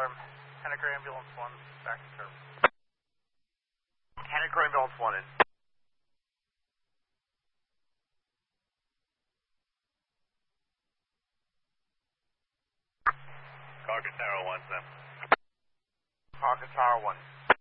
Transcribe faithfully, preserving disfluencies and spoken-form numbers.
confirm. Henniker Ambulance one, back to term. Henniker Ambulance one in. Carcassaro one, Sam. Carcassaro one.